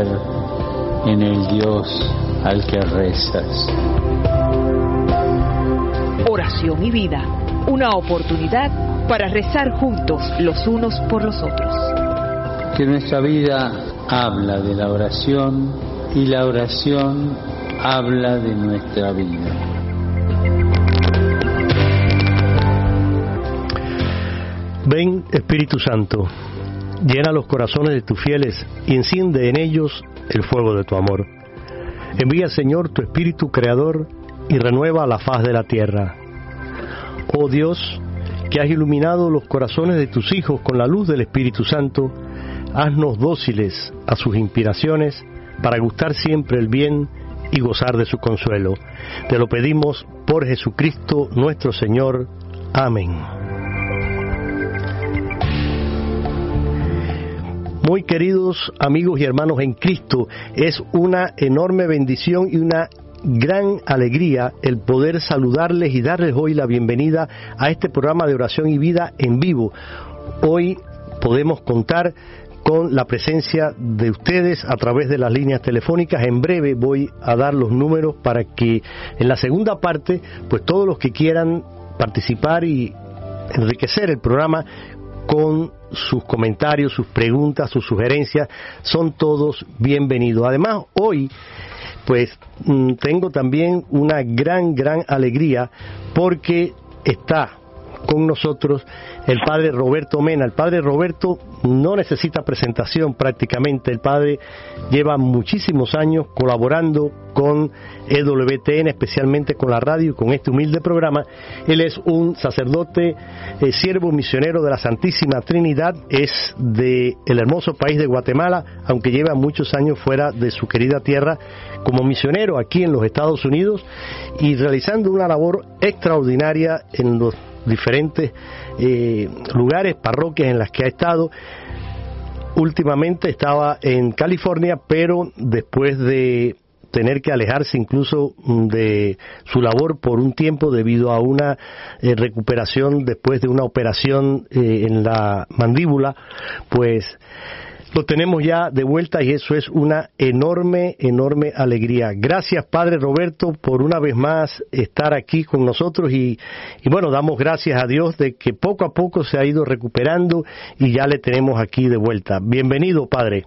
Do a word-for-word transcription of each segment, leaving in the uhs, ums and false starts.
en el Dios al que rezas. Oración y vida, una oportunidad para rezar juntos los unos por los otros. Que nuestra vida habla de la oración y la oración habla de nuestra vida. Ven, Espíritu Santo, llena los corazones de tus fieles y enciende en ellos el fuego de tu amor. Envía, Señor, tu Espíritu Creador y renueva la faz de la tierra. Oh Dios, que has iluminado los corazones de tus hijos con la luz del Espíritu Santo, haznos dóciles a sus inspiraciones para gustar siempre el bien y gozar de su consuelo. Te lo pedimos por Jesucristo nuestro Señor. Amén. Muy queridos amigos y hermanos en Cristo, es una enorme bendición y una gran alegría el poder saludarles y darles hoy la bienvenida a este programa de oración y vida en vivo. Hoy podemos contar con la presencia de ustedes a través de las líneas telefónicas. En breve voy a dar los números para que en la segunda parte, pues todos los que quieran participar y enriquecer el programa con sus comentarios, sus preguntas, sus sugerencias, son todos bienvenidos. Además, hoy, pues, tengo también una gran, gran alegría porque está con nosotros el padre Roberto Mena. El padre Roberto no necesita presentación prácticamente. El padre lleva muchísimos años colaborando con E W T N, especialmente con la radio y con este humilde programa. Él es un sacerdote, eh, siervo misionero de la Santísima Trinidad, es de el hermoso país de Guatemala, aunque lleva muchos años fuera de su querida tierra como misionero aquí en los Estados Unidos y realizando una labor extraordinaria en los diferentes eh, lugares, parroquias en las que ha estado. Últimamente estaba en California, pero después de tener que alejarse incluso de su labor por un tiempo debido a una eh, recuperación después de una operación eh, en la mandíbula, pues lo tenemos ya de vuelta y eso es una enorme, enorme alegría. Gracias, Padre Roberto, por una vez más estar aquí con nosotros y, y bueno, damos gracias a Dios de que poco a poco se ha ido recuperando y ya le tenemos aquí de vuelta. Bienvenido, Padre.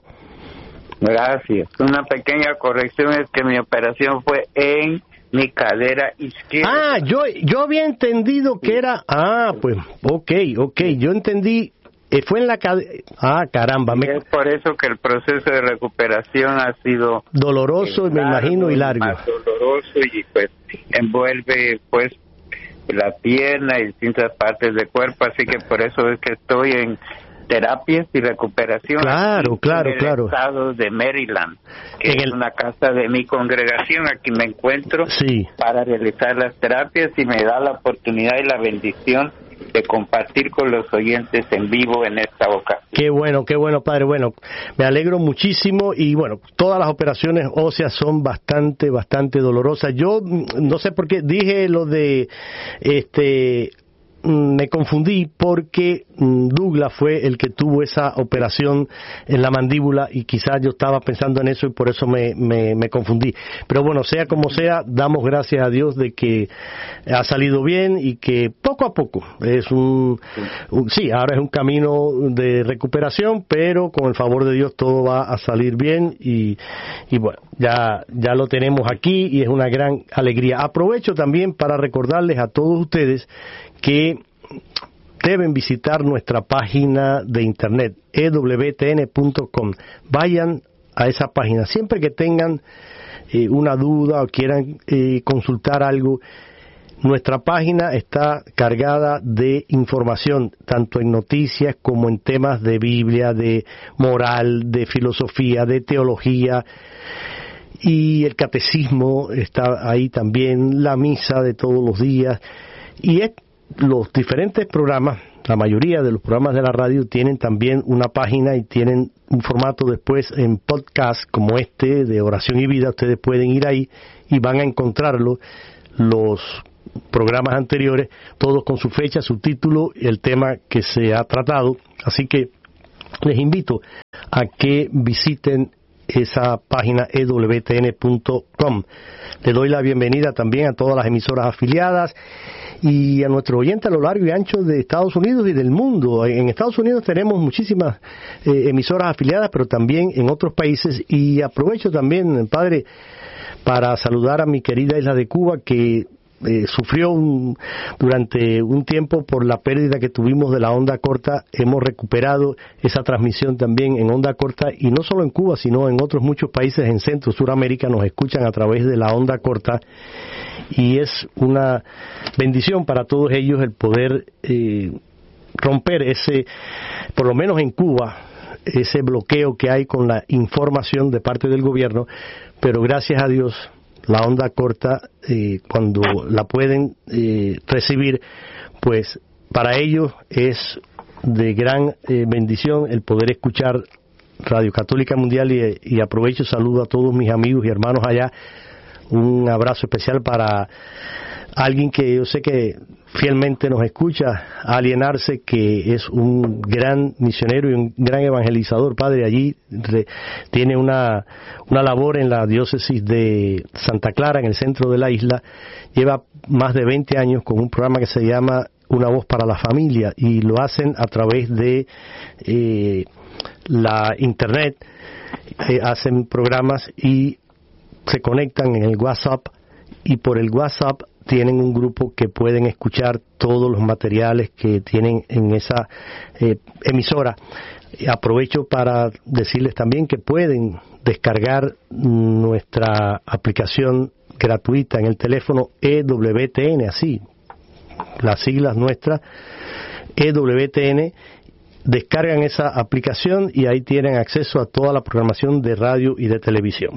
Gracias. Una pequeña corrección es que mi operación fue en mi cadera izquierda. Ah, yo, yo había entendido que era... Ah, pues, ok, ok, yo entendí... Fue en la cadera... Ah, caramba. Me... Es por eso que el proceso de recuperación ha sido... doloroso, largo, me imagino, y largo. Más doloroso y pues envuelve pues la pierna y distintas partes del cuerpo, así que por eso es que estoy en terapias y recuperación. Claro, claro, en el claro. estado de Maryland, que en es el... una casa de mi congregación. Aquí me encuentro sí. para realizar las terapias y me da la oportunidad y la bendición de compartir con los oyentes en vivo en esta ocasión. Qué bueno, qué bueno, Padre. Bueno, me alegro muchísimo y bueno, todas las operaciones óseas son bastante, bastante dolorosas. Yo no sé por qué dije lo de este... me confundí porque Douglas fue el que tuvo esa operación en la mandíbula y quizás yo estaba pensando en eso y por eso me, me, me confundí. Pero bueno, sea como sea, damos gracias a Dios de que ha salido bien y que poco a poco es un, un sí, ahora es un camino de recuperación, pero con el favor de Dios todo va a salir bien y, y bueno, ya, ya lo tenemos aquí y es una gran alegría. Aprovecho también para recordarles a todos ustedes que deben visitar nuestra página de internet e w t n punto com. Vayan a esa página siempre que tengan eh, una duda o quieran eh, consultar algo. Nuestra página está cargada de información, tanto en noticias como en temas de Biblia, de moral, de filosofía, de teología, y el catecismo está ahí también, la misa de todos los días, y es los diferentes programas, la mayoría de los programas de la radio tienen también una página y tienen un formato después en podcast como este de Oración y Vida. Ustedes pueden ir ahí y van a encontrarlo, los programas anteriores, todos con su fecha, su título y el tema que se ha tratado. Así que les invito a que visiten esa página e w t n punto com. Le doy la bienvenida también a todas las emisoras afiliadas y a nuestro oyente a lo largo y ancho de Estados Unidos y del mundo. En Estados Unidos tenemos muchísimas eh, emisoras afiliadas, pero también en otros países. Y aprovecho también, padre, para saludar a mi querida isla de Cuba, que eh, sufrió un, durante un tiempo por la pérdida que tuvimos de la onda corta. Hemos recuperado esa transmisión también en onda corta, y no solo en Cuba, sino en otros muchos países en Centro y Suramérica nos escuchan a través de la onda corta, y es una bendición para todos ellos el poder eh, romper ese, por lo menos en Cuba, ese bloqueo que hay con la información de parte del gobierno. Pero gracias a Dios, la onda corta, eh, cuando la pueden eh, recibir, pues para ellos es de gran eh, bendición el poder escuchar Radio Católica Mundial, y, y aprovecho y saludo a todos mis amigos y hermanos allá. Un abrazo especial para alguien que yo sé que fielmente nos escucha, Alienarse, que es un gran misionero y un gran evangelizador, padre. Allí re, tiene una, una labor en la diócesis de Santa Clara, en el centro de la isla. Lleva más de veinte años con un programa que se llama Una Voz para la Familia, y lo hacen a través de eh, la internet. Eh, hacen programas y se conectan en el WhatsApp, y por el WhatsApp tienen un grupo que pueden escuchar todos los materiales que tienen en esa eh, emisora. Aprovecho para decirles también que pueden descargar nuestra aplicación gratuita en el teléfono E W T N, así, las siglas nuestras, E W T N. Descargan esa aplicación y ahí tienen acceso a toda la programación de radio y de televisión.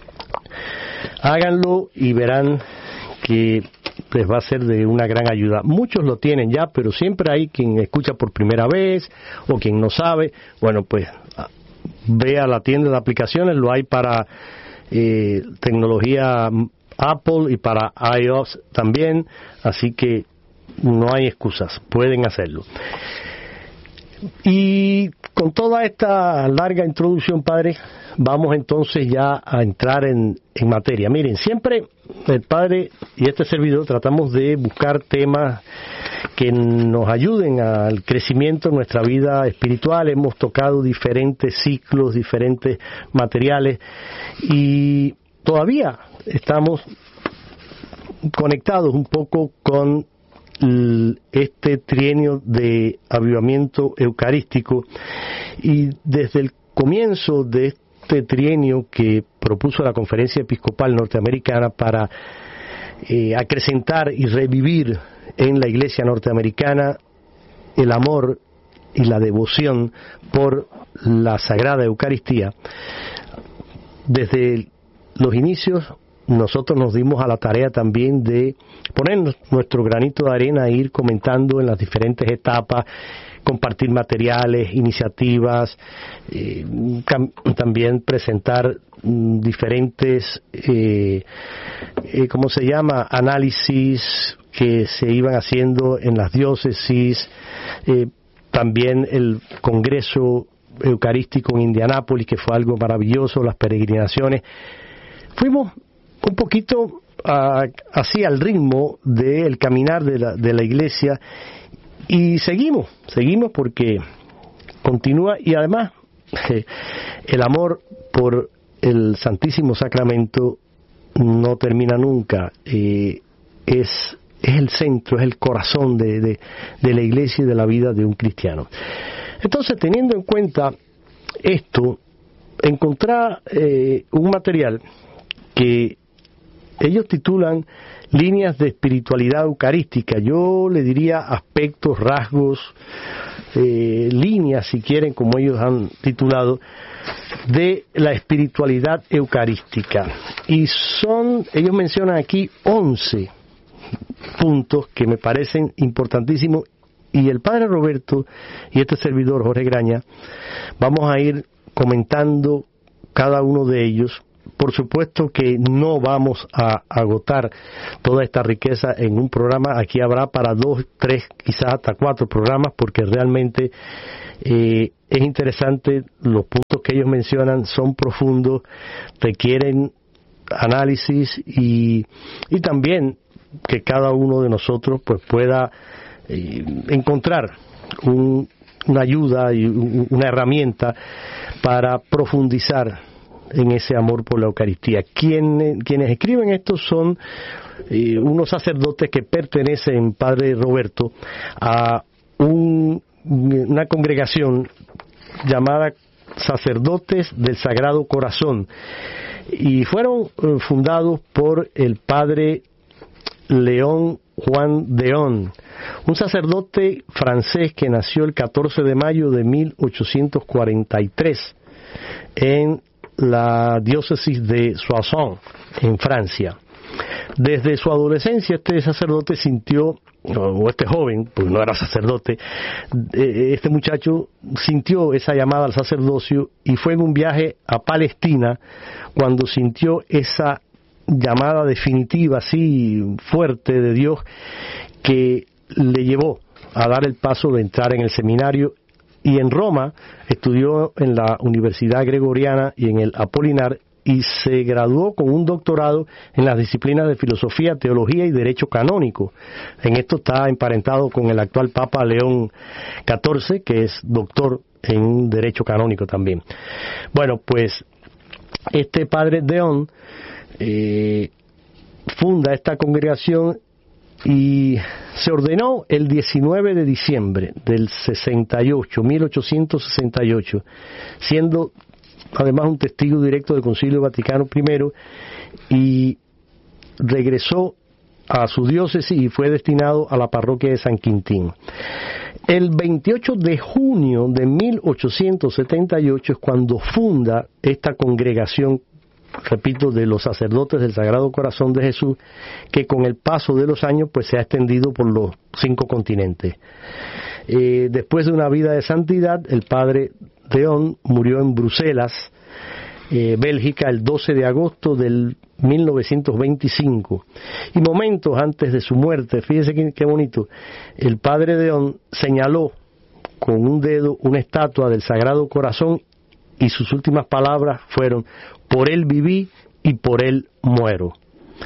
Háganlo y verán que les va a ser de una gran ayuda. Muchos lo tienen ya, pero siempre hay quien escucha por primera vez o quien no sabe. Bueno, pues vea la tienda de aplicaciones, lo hay para eh, tecnología Apple y para iOS también, así que no hay excusas, pueden hacerlo. Y con toda esta larga introducción, padre, vamos entonces ya a entrar en, en materia. Miren, siempre el padre y este servidor tratamos de buscar temas que nos ayuden al crecimiento en nuestra vida espiritual. Hemos tocado diferentes ciclos, diferentes materiales, y todavía estamos conectados un poco con este trienio de avivamiento eucarístico, y desde el comienzo de este trienio que propuso la Conferencia Episcopal Norteamericana para eh, acrecentar y revivir en la Iglesia norteamericana el amor y la devoción por la Sagrada Eucaristía, desde los inicios nosotros nos dimos a la tarea también de poner nuestro granito de arena e ir comentando en las diferentes etapas, compartir materiales, iniciativas, eh, también presentar mm, diferentes, eh, eh, ¿cómo se llama?, análisis que se iban haciendo en las diócesis, eh, también el Congreso Eucarístico en Indianápolis, que fue algo maravilloso, las peregrinaciones. Fuimos un poquito uh, así al ritmo del caminar de la, de la iglesia, y seguimos, seguimos porque continúa, y además eh, el amor por el Santísimo Sacramento no termina nunca. Eh, es, es el centro, es el corazón de, de, de la iglesia y de la vida de un cristiano. Entonces, teniendo en cuenta esto, encontré eh, un material que ellos titulan Líneas de Espiritualidad Eucarística. Yo le diría aspectos, rasgos, eh, líneas, si quieren, como ellos han titulado, de la espiritualidad eucarística. Y son, ellos mencionan aquí once puntos que me parecen importantísimos, y el padre Roberto y este servidor Jorge Graña vamos a ir comentando cada uno de ellos. Por supuesto que no vamos a agotar toda esta riqueza en un programa. Aquí habrá para dos, tres, quizás hasta cuatro programas, porque realmente eh, es interesante, los puntos que ellos mencionan son profundos, requieren análisis y, y también que cada uno de nosotros pues pueda eh, encontrar un, una ayuda y un, una herramienta para profundizar en ese amor por la Eucaristía. Quien, quienes escriben esto son eh, unos sacerdotes que pertenecen, Padre Roberto, a un, una congregación llamada Sacerdotes del Sagrado Corazón, y fueron eh, fundados por el Padre León Juan Deón, un sacerdote francés que nació el catorce de mayo de mil ochocientos cuarenta y tres en la diócesis de Soissons, en Francia. Desde su adolescencia este sacerdote sintió, o este joven, pues no era sacerdote, este muchacho sintió esa llamada al sacerdocio y fue en un viaje a Palestina cuando sintió esa llamada definitiva, así fuerte de Dios, que le llevó a dar el paso de entrar en el seminario, y en Roma estudió en la Universidad Gregoriana y en el Apolinar, y se graduó con un doctorado en las disciplinas de filosofía, teología y derecho canónico. En esto está emparentado con el actual Papa León catorce, que es doctor en derecho canónico también. Bueno, pues este Padre Deón eh, funda esta congregación y se ordenó el diecinueve de diciembre del sesenta y ocho, mil ochocientos sesenta y ocho, siendo además un testigo directo del Concilio Vaticano primero, y regresó a su diócesis y fue destinado a la parroquia de San Quintín. El veintiocho de junio de mil ochocientos setenta y ocho es cuando funda esta congregación, repito, de los sacerdotes del Sagrado Corazón de Jesús, que con el paso de los años pues se ha extendido por los cinco continentes. Eh, después de una vida de santidad, el Padre Deón murió en Bruselas, eh, Bélgica, el doce de agosto del mil novecientos veinticinco, y momentos antes de su muerte, fíjese qué, qué bonito, el Padre Deón señaló con un dedo una estatua del Sagrado Corazón, y sus últimas palabras fueron: por él viví y por él muero.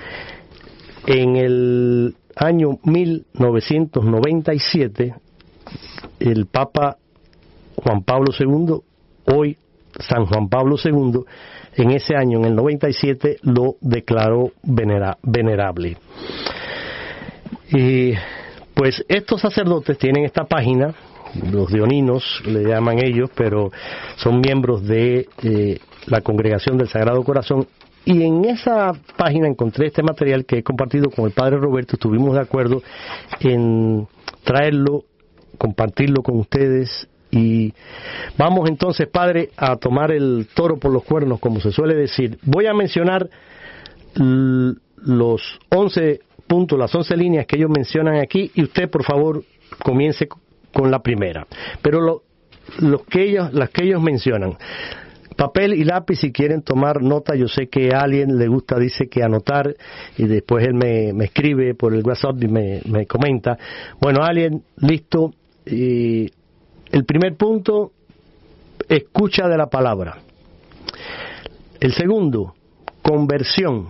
En el año mil novecientos noventa y siete, el Papa Juan Pablo segundo, hoy San Juan Pablo segundo, en ese año, en el noventa y siete, lo declaró venera, venerable. Y pues estos sacerdotes tienen esta página, los deoninos le llaman ellos, pero son miembros de eh, la Congregación del Sagrado Corazón, y en esa página encontré este material que he compartido con el Padre Roberto. Estuvimos de acuerdo en traerlo, compartirlo con ustedes, y vamos entonces, Padre, a tomar el toro por los cuernos, como se suele decir. Voy a mencionar l- los once puntos, las once líneas que ellos mencionan aquí, y usted, por favor, comience con la primera. Pero lo, lo que ellos, las que ellos mencionan, papel y lápiz si quieren tomar nota. Yo sé que a alguien le gusta, dice que anotar, y después él me, me escribe por el WhatsApp y me, me comenta. Bueno, alguien, listo. Y el primer punto, escucha de la palabra. El segundo, conversión.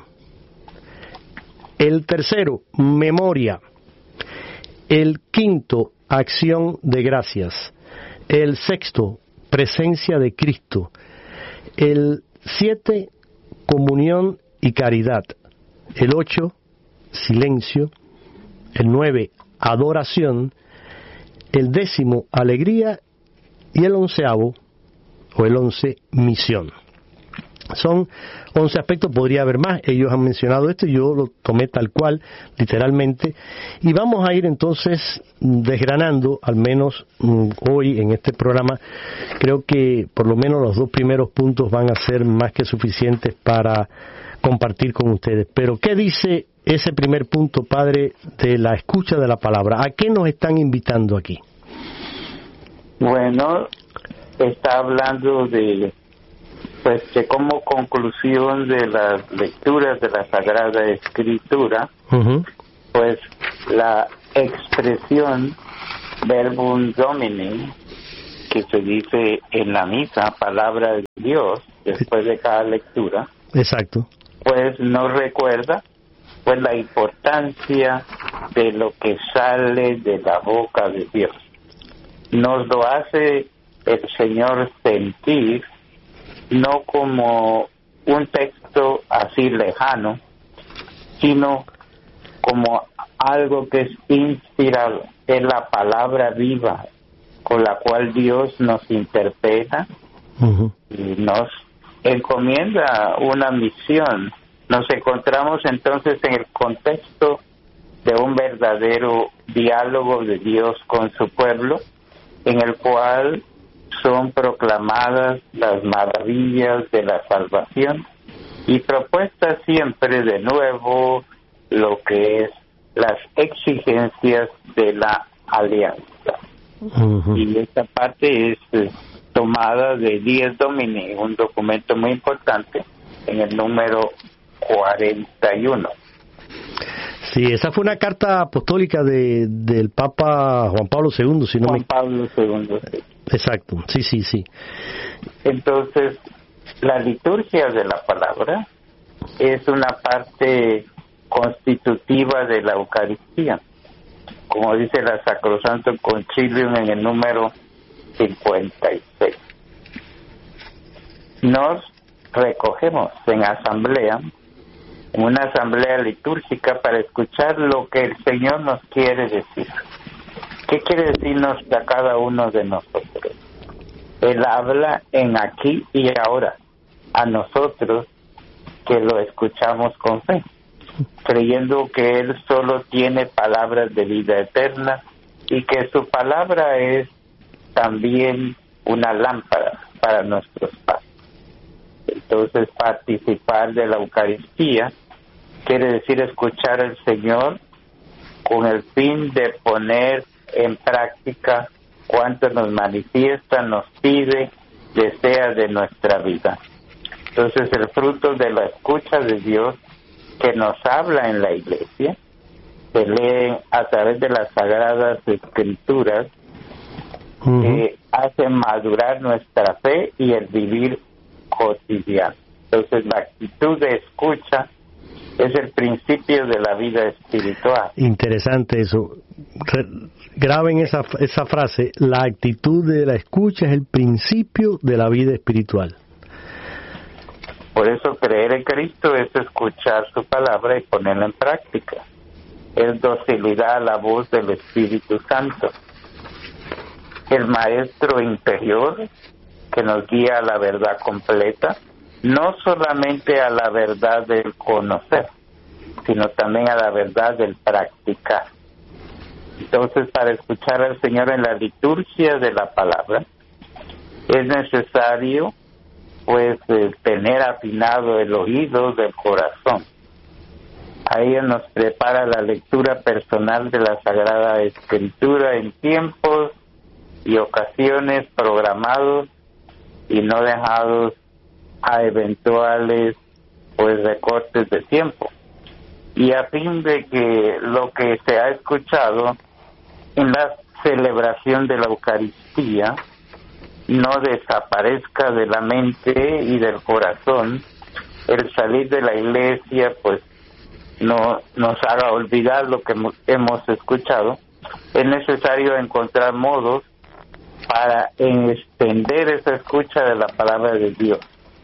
El tercero, memoria. El quinto, acción de gracias. El sexto, presencia de Cristo. El siete, comunión y caridad. El ocho, silencio. El nueve, adoración. El décimo, alegría. Y el onceavo, o el once, misión. Son once aspectos, podría haber más. Ellos han mencionado esto y yo lo tomé tal cual, literalmente. Y vamos a ir entonces desgranando, al menos mm, hoy en este programa. Creo que por lo menos los dos primeros puntos van a ser más que suficientes para compartir con ustedes. Pero ¿qué dice ese primer punto, Padre, de la escucha de la palabra? ¿A qué nos están invitando aquí? Bueno, está hablando de, pues, que como conclusión de las lecturas de la Sagrada Escritura, uh-huh. pues la expresión verbum domini que se dice en la misa, palabra de Dios, después de cada lectura. Exacto. Pues nos recuerda pues la importancia de lo que sale de la boca de Dios. Nos lo hace el Señor sentir no como un texto así lejano, sino como algo que es inspirado, es la palabra viva con la cual Dios nos interpreta uh-huh. y nos encomienda una misión. Nos encontramos entonces en el contexto de un verdadero diálogo de Dios con su pueblo, en el cual son proclamadas las maravillas de la salvación y propuestas siempre de nuevo lo que es las exigencias de la alianza. Uh-huh. Y esta parte es eh, tomada de Dies Domini, un documento muy importante, en el número cuarenta y uno. Sí, esa fue una carta apostólica de del Papa Juan Pablo segundo, si no Juan me... Pablo segundo, sí. Exacto, sí, sí, sí. Entonces, la liturgia de la palabra es una parte constitutiva de la Eucaristía, como dice la Sacrosanto Concilium en el número cincuenta y seis. Nos recogemos en asamblea, en una asamblea litúrgica, para escuchar lo que el Señor nos quiere decir. ¿Qué quiere decirnos a cada uno de nosotros? Él habla en aquí y ahora, a nosotros que lo escuchamos con fe, creyendo que Él solo tiene palabras de vida eterna y que su palabra es también una lámpara para nuestros pasos. Entonces, participar de la Eucaristía quiere decir escuchar al Señor con el fin de poner en práctica cuanto nos manifiesta, nos pide, desea de nuestra vida. Entonces, el fruto de la escucha de Dios que nos habla en la Iglesia se lee a través de las Sagradas Escrituras, uh-huh. que hacen madurar nuestra fe y el vivir cotidiano. Entonces, la actitud de escucha es el principio de la vida espiritual. Interesante eso. Re- graben esa esa frase: la actitud de la escucha es el principio de la vida espiritual. Por eso creer en Cristo es escuchar su palabra y ponerla en práctica. Es docilidad a la voz del Espíritu Santo, el maestro interior que nos guía a la verdad completa, no solamente a la verdad del conocer, sino también a la verdad del practicar. Entonces, para escuchar al Señor en la liturgia de la palabra, es necesario pues eh, tener afinado el oído del corazón. Ahí nos prepara la lectura personal de la Sagrada Escritura en tiempos y ocasiones programados y no dejados a eventuales pues recortes de tiempo, y a fin de que lo que se ha escuchado en la celebración de la Eucaristía no desaparezca de la mente y del corazón. El salir de la iglesia pues no nos haga olvidar lo que hemos escuchado. Es necesario encontrar modos para extender esa escucha de la palabra de Dios,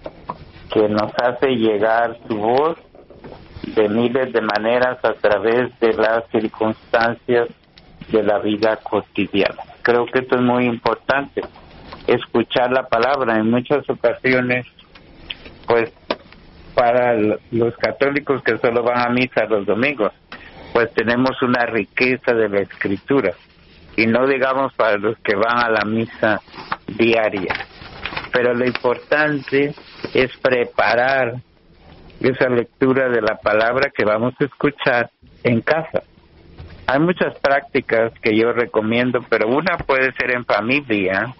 que nos hace llegar su voz de miles de maneras a través de las circunstancias de la vida cotidiana. Creo que esto es muy importante, escuchar la palabra. En muchas ocasiones, pues, para los católicos que solo van a misa los domingos, pues tenemos una riqueza de la Escritura, y no digamos para los que van a la misa diaria. Pero lo importante es preparar esa lectura de la palabra que vamos a escuchar en casa. Hay muchas prácticas que yo recomiendo, pero una puede ser en familia,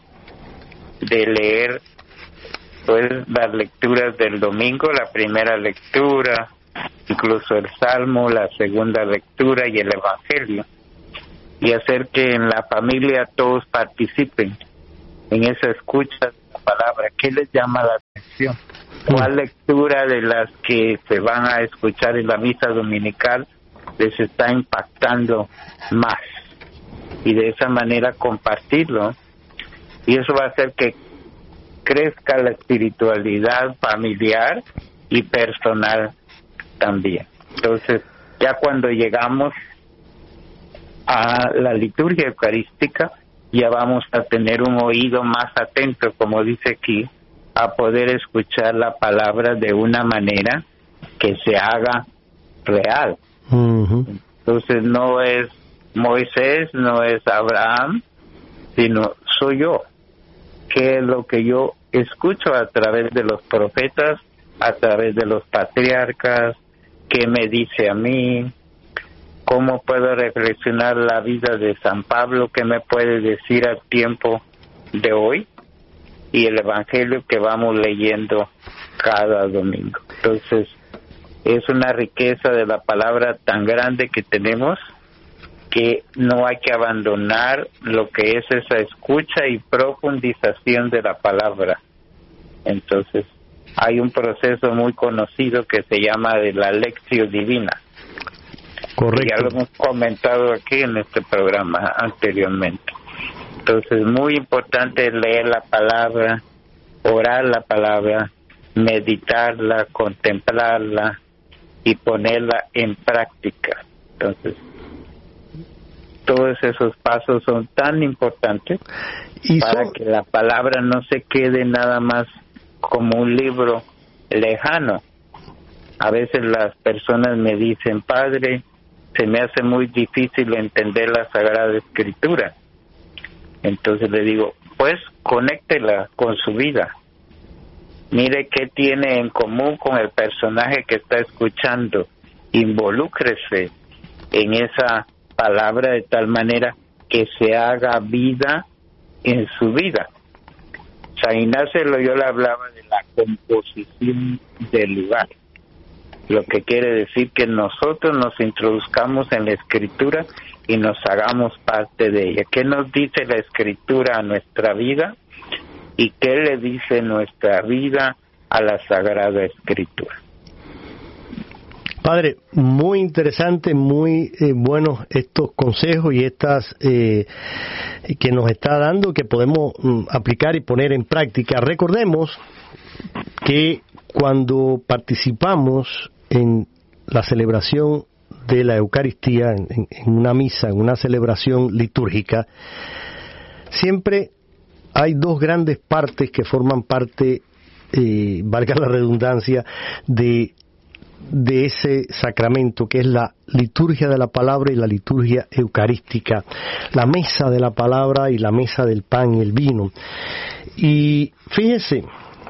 de leer pues las lecturas del domingo, la primera lectura, incluso el Salmo, la segunda lectura y el Evangelio, y hacer que en la familia todos participen en esa escucha de la palabra? ¿Qué les llama la atención? ¿Cuál lectura de las que se van a escuchar en la misa dominical les está impactando más? Y de esa manera compartirlo, y eso va a hacer que crezca la espiritualidad familiar y personal también. Entonces, ya cuando llegamos a la liturgia eucarística, ya vamos a tener un oído más atento, como dice aquí, a poder escuchar la palabra de una manera que se haga real. Uh-huh. Entonces no es Moisés, no es Abraham, sino soy yo. ¿Qué es lo que yo escucho a través de los profetas, a través de los patriarcas? ¿Qué me dice a mí? ¿Cómo puedo reflexionar la vida de San Pablo? ¿Qué me puede decir al tiempo de hoy? Y el Evangelio que vamos leyendo cada domingo. Entonces, es una riqueza de la palabra tan grande que tenemos, que no hay que abandonar lo que es esa escucha y profundización de la palabra. Entonces, hay un proceso muy conocido que se llama de la lección divina. Correcto. Ya lo hemos comentado aquí en este programa anteriormente. Entonces, muy importante leer la palabra, orar la palabra, meditarla, contemplarla y ponerla en práctica. Entonces, todos esos pasos son tan importantes ¿Y para son... que la palabra no se quede nada más como un libro lejano. A veces las personas me dicen, Padre, se me hace muy difícil entender la Sagrada Escritura. Entonces le digo, pues conéctela con su vida. Mire qué tiene en común con el personaje que está escuchando. Involúcrese en esa palabra de tal manera que se haga vida en su vida. San Ignacio Loyola hablaba de la composición del lugar, lo que quiere decir que nosotros nos introduzcamos en la Escritura y nos hagamos parte de ella. ¿Qué nos dice la Escritura a nuestra vida? ¿Y qué le dice nuestra vida a la Sagrada Escritura? Padre, muy interesante, muy eh, buenos estos consejos y estas eh, que nos está dando, que podemos mm, aplicar y poner en práctica. Recordemos que cuando participamos en la celebración de la Eucaristía, en, en una misa, en una celebración litúrgica, siempre hay dos grandes partes que forman parte, eh, valga la redundancia, de de ese sacramento, que es la liturgia de la palabra y la liturgia eucarística, la mesa de la palabra y la mesa del pan y el vino. Y fíjese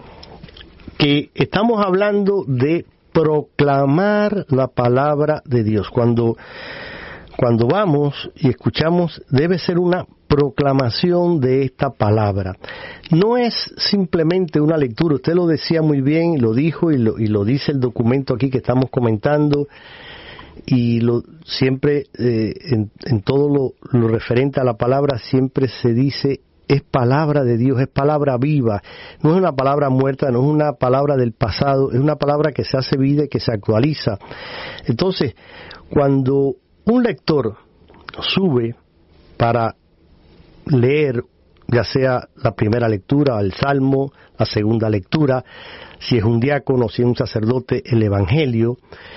que estamos hablando de proclamar la palabra de Dios. Cuando, cuando vamos y escuchamos, debe ser una proclamación de esta palabra. No es simplemente una lectura, usted lo decía muy bien, lo dijo y lo, y lo dice el documento aquí que estamos comentando, y lo, siempre eh, en, en todo lo, lo referente a la palabra siempre se dice es palabra de Dios, es palabra viva, no es una palabra muerta, no es una palabra del pasado, es una palabra que se hace vida y que se actualiza. Entonces, cuando un lector sube para leer, ya sea la primera lectura, el Salmo, la segunda lectura, si es un diácono, si es un sacerdote, el Evangelio,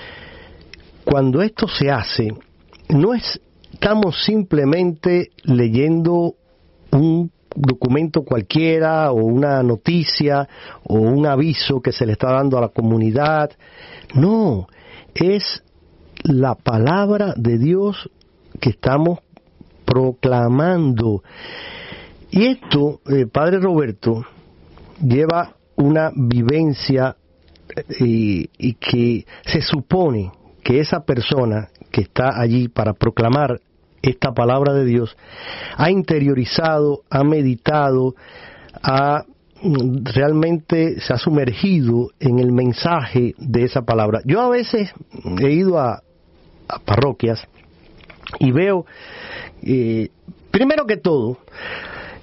cuando esto se hace, no estamos simplemente leyendo un documento cualquiera o una noticia o un aviso que se le está dando a la comunidad, no, es la palabra de Dios que estamos proclamando. Y esto, eh, Padre Roberto, lleva una vivencia eh, y que se supone que esa persona que está allí para proclamar esta palabra de Dios ha interiorizado, ha meditado, ha realmente se ha sumergido en el mensaje de esa palabra. Yo a veces he ido a, a parroquias y veo, eh, primero que todo,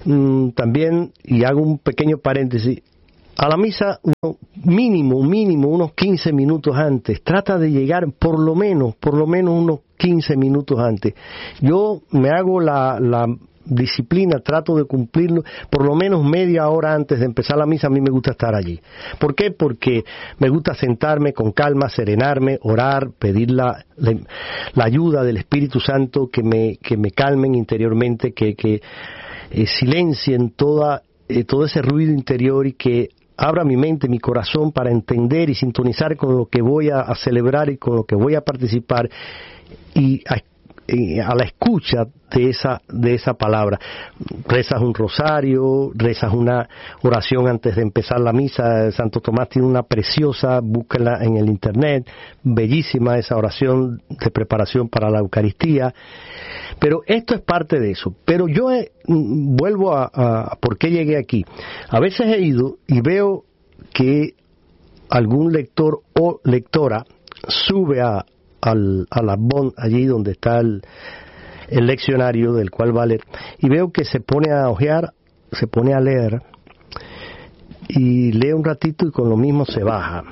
mmm, también, y hago un pequeño paréntesis, a la misa uno, mínimo, mínimo unos quince minutos antes, trata de llegar por lo menos, por lo menos unos quince minutos antes. Yo me hago la, la disciplina, trato de cumplirlo, por lo menos media hora antes de empezar la misa. A mí me gusta estar allí. ¿Por qué? Porque me gusta sentarme con calma, serenarme, orar, pedir la, la, la ayuda del Espíritu Santo, que me, que me calmen interiormente, que, que eh, silencien toda, eh, todo ese ruido interior y que abra mi mente, mi corazón para entender y sintonizar con lo que voy a, a celebrar y con lo que voy a participar, y a, y a la escucha de esa de esa palabra. Rezas un rosario, rezas una oración antes de empezar la misa. Santo Tomás tiene una preciosa, búsquenla en el internet, bellísima esa oración de preparación para la Eucaristía. Pero esto es parte de eso. Pero yo he, vuelvo a, a por qué llegué aquí. A veces he ido y veo que algún lector o lectora sube a al, a la Bon, allí donde está el, el leccionario del cual va a leer, y veo que se pone a hojear, se pone a leer, y lee un ratito y con lo mismo se baja.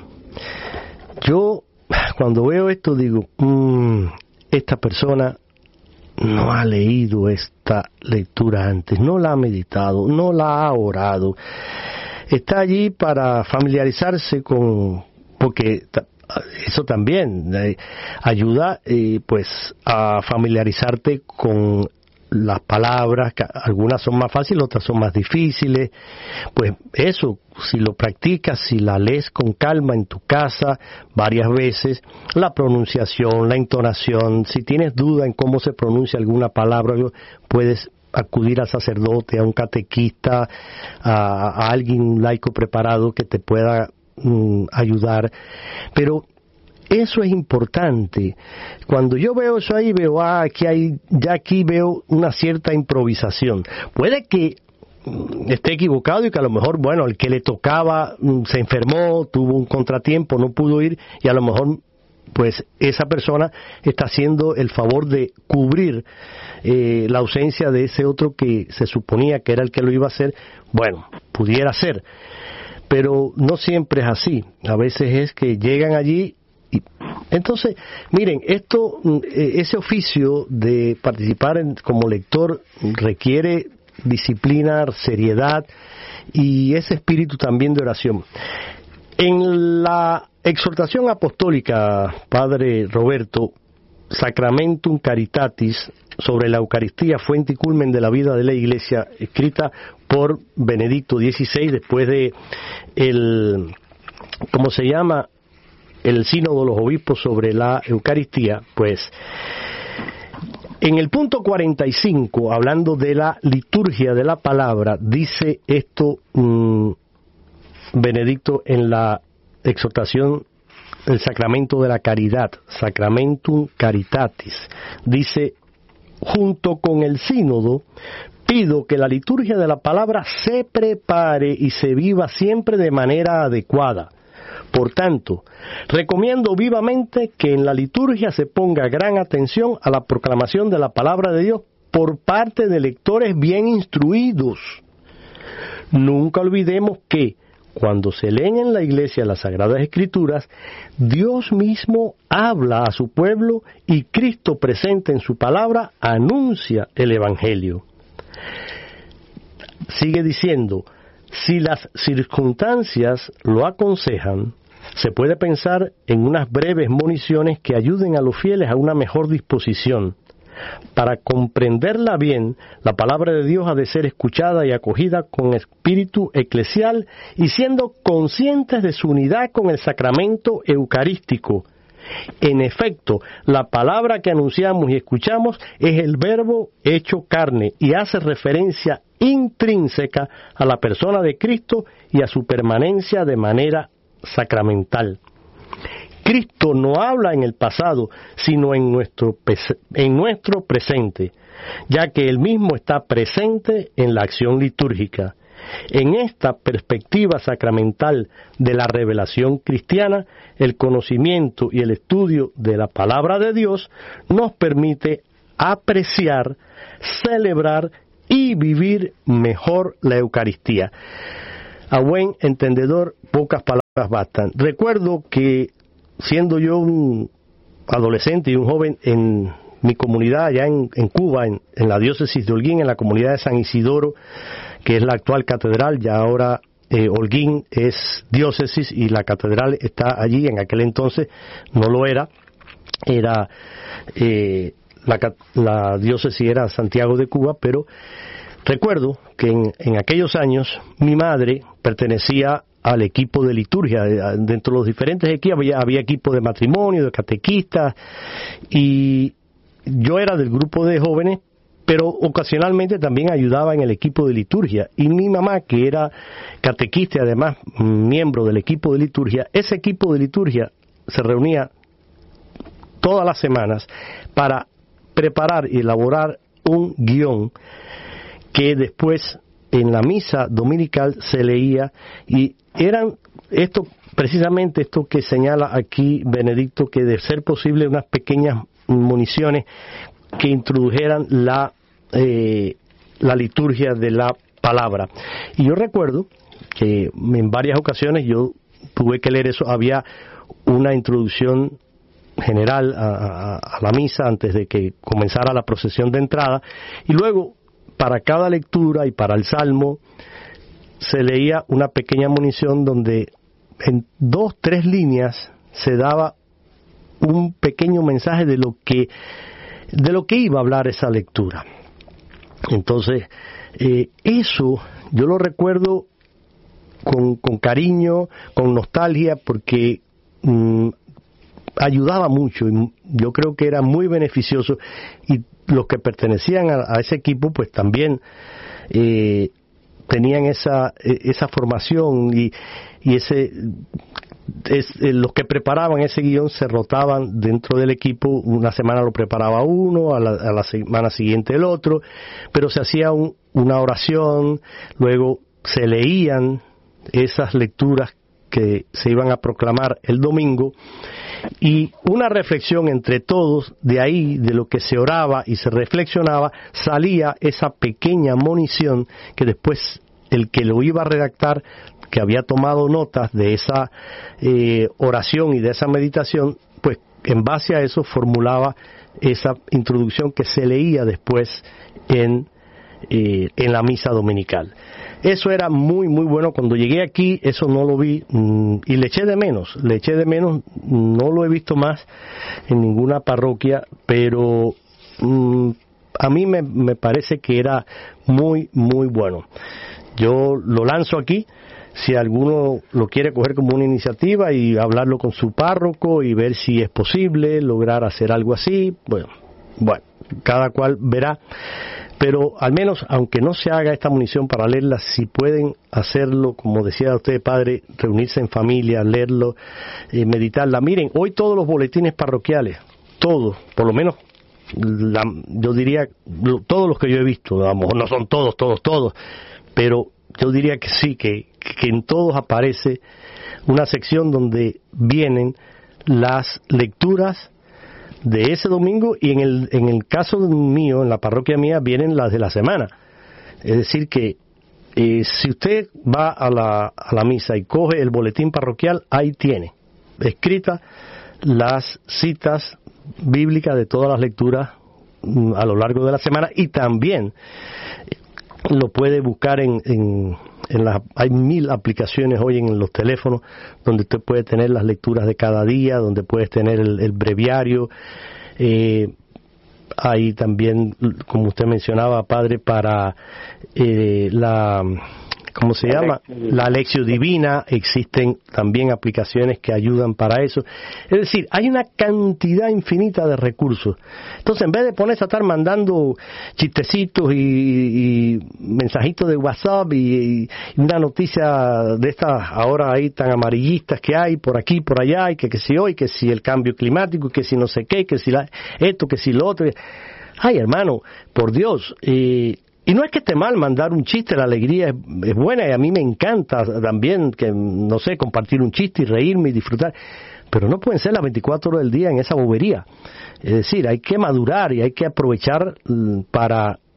Yo, cuando veo esto, digo, mmm, esta persona no ha leído esta lectura antes, no la ha meditado, no la ha orado. Está allí para familiarizarse con, porque eso también eh, ayuda eh, pues a familiarizarte con las palabras, que algunas son más fáciles, otras son más difíciles. Pues eso, si lo practicas, si la lees con calma en tu casa varias veces, la pronunciación, la entonación, si tienes duda en cómo se pronuncia alguna palabra, puedes acudir al sacerdote, a un catequista, a, a alguien, un laico preparado que te pueda mm, ayudar. Pero eso es importante. Cuando yo veo eso ahí, veo, ah, aquí hay, ya aquí veo una cierta improvisación. Puede que esté equivocado y que a lo mejor, bueno, el que le tocaba se enfermó, tuvo un contratiempo, no pudo ir, y a lo mejor pues esa persona está haciendo el favor de cubrir eh, la ausencia de ese otro que se suponía que era el que lo iba a hacer. Bueno, pudiera ser, pero no siempre es así. A veces es que llegan allí y entonces, miren, esto, ese oficio de participar en, como lector requiere disciplina, seriedad y ese espíritu también de oración. En la exhortación apostólica, Padre Roberto, Sacramentum Caritatis, sobre la Eucaristía, fuente y culmen de la vida de la Iglesia, escrita por Benedicto dieciséis, después de el, ¿cómo se llama?, el sínodo de los obispos sobre la Eucaristía, pues en el punto cuarenta y cinco, hablando de la liturgia de la palabra, dice esto mmm, Benedicto en la exhortación el sacramento de la caridad, Sacramentum Caritatis, dice: junto con el sínodo pido que la liturgia de la palabra se prepare y se viva siempre de manera adecuada. Por tanto, recomiendo vivamente que en la liturgia se ponga gran atención a la proclamación de la palabra de Dios por parte de lectores bien instruidos. Nunca olvidemos que, cuando se leen en la Iglesia las Sagradas Escrituras, Dios mismo habla a su pueblo y Cristo presente en su palabra anuncia el Evangelio. Sigue diciendo: si las circunstancias lo aconsejan, se puede pensar en unas breves moniciones que ayuden a los fieles a una mejor disposición. Para comprenderla bien, la palabra de Dios ha de ser escuchada y acogida con espíritu eclesial y siendo conscientes de su unidad con el sacramento eucarístico. En efecto, la palabra que anunciamos y escuchamos es el Verbo hecho carne y hace referencia intrínseca a la persona de Cristo y a su permanencia de manera sacramental. Cristo no habla en el pasado, sino en nuestro, en nuestro presente, ya que Él mismo está presente en la acción litúrgica. En esta perspectiva sacramental de la revelación cristiana, el conocimiento y el estudio de la palabra de Dios nos permite apreciar, celebrar y vivir mejor la Eucaristía. A buen entendedor, pocas palabras bastan. Recuerdo que siendo yo un adolescente y un joven en mi comunidad allá en, en Cuba, en, en la diócesis de Holguín, en la comunidad de San Isidoro, que es la actual catedral, ya ahora eh, Holguín es diócesis y la catedral está allí. En aquel entonces no lo era, era eh, la, la diócesis era Santiago de Cuba, pero recuerdo que en, en aquellos años mi madre pertenecía al equipo de liturgia. Dentro de los diferentes equipos había, había equipo de matrimonio, de catequistas, y yo era del grupo de jóvenes, pero ocasionalmente también ayudaba en el equipo de liturgia. Y mi mamá, que era catequista y además miembro del equipo de liturgia, ese equipo de liturgia se reunía todas las semanas para preparar y elaborar un guión que después en la misa dominical se leía, y eran esto precisamente esto que señala aquí Benedicto, que de ser posible unas pequeñas municiones que introdujeran la eh, la liturgia de la palabra. Y yo recuerdo que en varias ocasiones yo tuve que leer eso. Había una introducción general a, a, a la misa antes de que comenzara la procesión de entrada, y luego para cada lectura y para el salmo se leía una pequeña munición donde en dos, tres líneas se daba un pequeño mensaje de lo que de lo que iba a hablar esa lectura. Entonces, eh, eso yo lo recuerdo con, con cariño, con nostalgia, porque mmm, ayudaba mucho, y yo creo que era muy beneficioso, y los que pertenecían a, a ese equipo pues también eh, tenían esa esa formación, y, y ese es, eh, los que preparaban ese guión se rotaban dentro del equipo. Una semana lo preparaba uno, a la, a la semana siguiente el otro, pero se hacía un, una oración, luego se leían esas lecturas que se iban a proclamar el domingo, y una reflexión entre todos. De ahí, de lo que se oraba y se reflexionaba, salía esa pequeña munición que después el que lo iba a redactar, que había tomado notas de esa eh, oración y de esa meditación, pues en base a eso formulaba esa introducción que se leía después en eh, en la misa dominical. Eso era muy muy bueno. Cuando llegué aquí eso no lo vi, mmm, y le eché de menos, le eché de menos, no lo he visto más en ninguna parroquia, pero mmm, a mí me, me parece que era muy muy bueno. Yo lo lanzo aquí, si alguno lo quiere coger como una iniciativa y hablarlo con su párroco y ver si es posible lograr hacer algo así, bueno, bueno, cada cual verá. Pero al menos, aunque no se haga esta munición para leerla, si pueden hacerlo, como decía usted, padre, reunirse en familia, leerlo, eh, meditarla. Miren, hoy todos los boletines parroquiales, todos, por lo menos, la, yo diría, lo, todos los que yo he visto, a lo mejor no son todos, todos, todos, pero yo diría que sí, que, que en todos aparece una sección donde vienen las lecturas de ese domingo, y en el en el caso mío, en la parroquia mía, vienen las de la semana. Es decir que eh, si usted va a la, a la misa y coge el boletín parroquial, ahí tiene escritas las citas bíblicas de todas las lecturas mm, a lo largo de la semana, y también lo puede buscar en, en, en las, hay mil aplicaciones hoy en los teléfonos donde usted puede tener las lecturas de cada día, donde puedes tener el, el breviario. Eh, hay también, como usted mencionaba, padre, para eh, la, ¿cómo se llama? La Lección Divina. Existen también aplicaciones que ayudan para eso. Es decir, hay una cantidad infinita de recursos. Entonces, en vez de ponerse a estar mandando chistecitos y, y mensajitos de WhatsApp y, y una noticia de estas ahora ahí tan amarillistas que hay por aquí, por allá, y que, que si hoy, que si el cambio climático, que si no sé qué, que si la, esto, que si lo otro. Ay, hermano, por Dios, eh, y no es que esté mal mandar un chiste, la alegría es, es buena, y a mí me encanta también, que no sé, compartir un chiste y reírme y disfrutar, pero no pueden ser las veinticuatro horas del día en esa bobería. Es decir, hay que madurar y hay que aprovechar para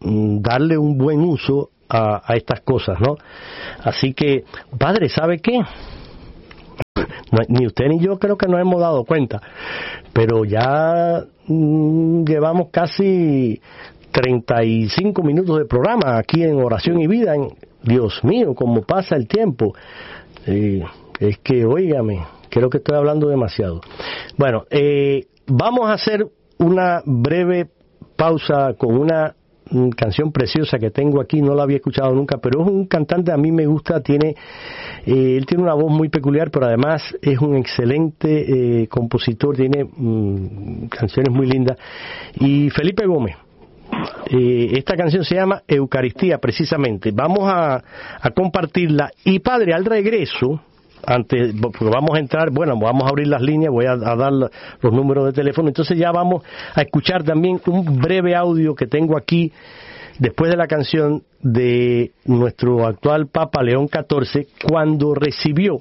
mm, darle un buen uso a, a estas cosas, ¿no? Así que, padre, ¿sabe qué? No, ni usted ni yo creo que nos hemos dado cuenta, pero ya mmm, llevamos casi treinta y cinco minutos de programa aquí en Oración y Vida. En, Dios mío, cómo pasa el tiempo. Eh, es que, óigame, creo que estoy hablando demasiado. Bueno, eh, vamos a hacer una breve pausa con una canción preciosa que tengo aquí, no la había escuchado nunca, pero es un cantante, a mí me gusta, tiene eh, él tiene una voz muy peculiar, pero además es un excelente eh, compositor, tiene mm, canciones muy lindas, y Felipe Gómez. Eh, esta canción se llama Eucaristía, precisamente. Vamos a, a compartirla, y padre, al regreso, antes, porque vamos a entrar, bueno, vamos a abrir las líneas, voy a, a dar los números de teléfono, entonces ya vamos a escuchar también un breve audio que tengo aquí, después de la canción, de nuestro actual Papa León catorce, cuando recibió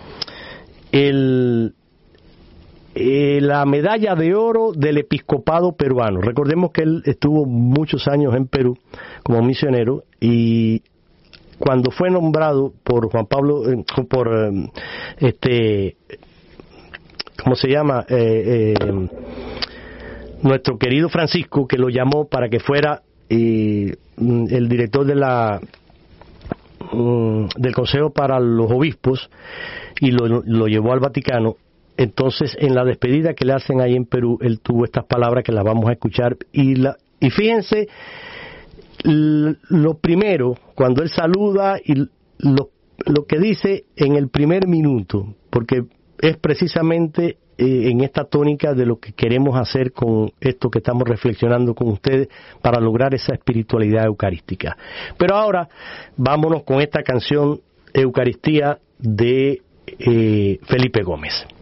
el, eh, la medalla de oro del episcopado peruano. Recordemos que él estuvo muchos años en Perú como misionero, y cuando fue nombrado por Juan Pablo, eh, por eh, este, ¿cómo se llama? Eh, eh, nuestro querido Francisco, que lo llamó para que fuera eh, el director de la um, del Consejo para los Obispos, y lo, lo llevó al Vaticano. Entonces, en la despedida que le hacen ahí en Perú, él tuvo estas palabras que las vamos a escuchar, y la, y fíjense lo primero, cuando él saluda, y lo, lo que dice en el primer minuto, porque es precisamente eh, en esta tónica de lo que queremos hacer con esto que estamos reflexionando con ustedes para lograr esa espiritualidad eucarística. Pero ahora vámonos con esta canción Eucaristía de eh, Felipe Gómez.